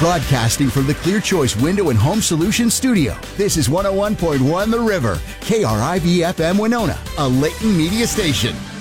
Broadcasting from the Clear Choice Window and Home Solutions studio, this is 101.1 The River, KRIV FM Winona, a Layton media station.